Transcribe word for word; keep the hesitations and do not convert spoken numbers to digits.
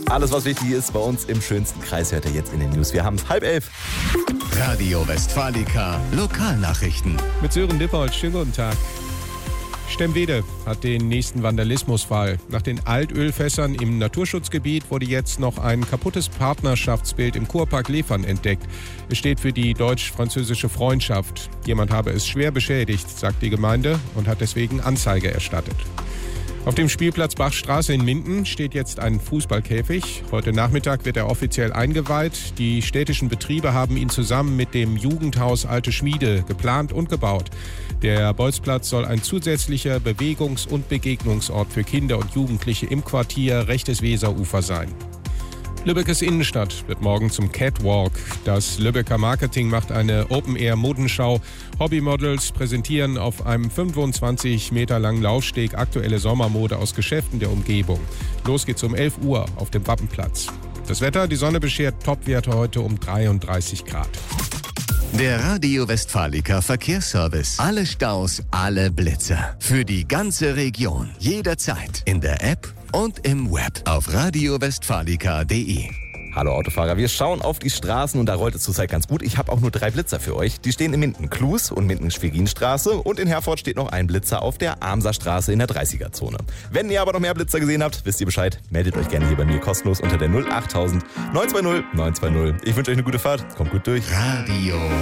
Alles, was wichtig ist bei uns im schönsten Kreis, hört ihr jetzt in den News. Wir haben es halb elf. Radio Westfalica Lokalnachrichten. Mit Sören Dippold, schönen guten Tag. Stemwede hat den nächsten Vandalismusfall. Nach den Altölfässern im Naturschutzgebiet wurde jetzt noch ein kaputtes Partnerschaftsbild im Kurpark Lefern entdeckt. Es steht für die deutsch-französische Freundschaft. Jemand habe es schwer beschädigt, sagt die Gemeinde, und hat deswegen Anzeige erstattet. Auf dem Spielplatz Bachstraße in Minden steht jetzt ein Fußballkäfig. Heute Nachmittag wird er offiziell eingeweiht. Die städtischen Betriebe haben ihn zusammen mit dem Jugendhaus Alte Schmiede geplant und gebaut. Der Bolzplatz soll ein zusätzlicher Bewegungs- und Begegnungsort für Kinder und Jugendliche im Quartier rechtes Weserufer sein. Lübeckes Innenstadt wird morgen zum Catwalk. Das Lübecker Marketing macht eine Open-Air-Modenschau. Hobbymodels präsentieren auf einem fünfundzwanzig Meter langen Laufsteg aktuelle Sommermode aus Geschäften der Umgebung. Los geht's um elf Uhr auf dem Wappenplatz. Das Wetter, die Sonne beschert Topwerte heute um dreiunddreißig Grad. Der Radio Westfalica Verkehrsservice. Alle Staus, alle Blitzer. Für die ganze Region. Jederzeit. In der App und im Web. Auf radio westfalica punkt de. Hallo Autofahrer, wir schauen auf die Straßen und da rollt es zurzeit ganz gut. Ich habe auch nur drei Blitzer für euch. Die stehen in Minden-Klus und Minden-Schwerin-Straße und in Herford steht noch ein Blitzer auf der Amser Straße in der dreißiger-Zone. Wenn ihr aber noch mehr Blitzer gesehen habt, wisst ihr Bescheid, meldet euch gerne hier bei mir kostenlos unter der null acht null null neun zwei null neun zwei null. Ich wünsche euch eine gute Fahrt, kommt gut durch. Radio